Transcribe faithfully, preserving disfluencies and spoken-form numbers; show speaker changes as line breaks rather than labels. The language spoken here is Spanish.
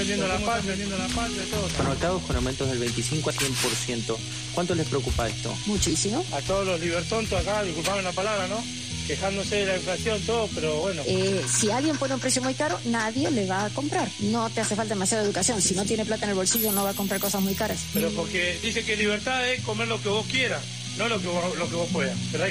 Vendiendo la patria, vendiendo la patria, todo.
Conectados con aumentos del veinticinco a cien por ciento. ¿Cuánto les preocupa esto?
Muchísimo.
A todos los libertontos acá, disculpame la palabra, ¿no? Quejándose de la inflación, todo, pero bueno.
Eh, si alguien pone un precio muy caro, nadie le va a comprar. No te hace falta demasiada educación. Si no tiene plata en el bolsillo, no va a comprar cosas muy caras.
Pero porque dice que libertad es comer lo que vos quieras, no lo que vos, lo que vos puedas. Pero hay